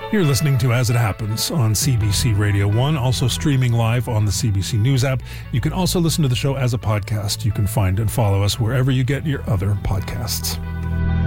You're listening to As It Happens on CBC Radio 1, also streaming live on the CBC News app. You can also listen to the show as a podcast. You can find and follow us wherever you get your other podcasts.